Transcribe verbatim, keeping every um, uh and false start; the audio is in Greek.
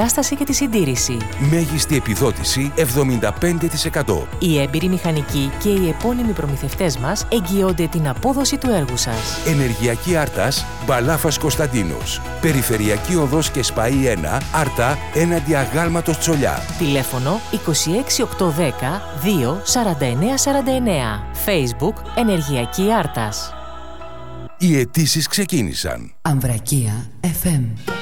εγκατάσταση και τη συντήρηση. Μέγιστη επιδότηση εβδομήντα πέντε τοις εκατό. Οι έμπειροι μηχανικοί και οι επώνυμοι προμηθευτές μας εγγυώνται την απόδοση του έργου σας. Ενεργειακή Άρτας, Μπαλάφας Κωνσταντίνος. Περιφερειακή Οδός και Σπαΐ ένα, Άρτα, έναντι Αγάλματος Τσολιά. Τηλέφωνο είκοσι έξι οκτακόσια δέκα δύο σαράντα εννέα σαράντα εννέα. Facebook Ενεργειακή Άρτας. Οι αιτήσεις ξεκίνησαν. Αμβρακία εφ εμ.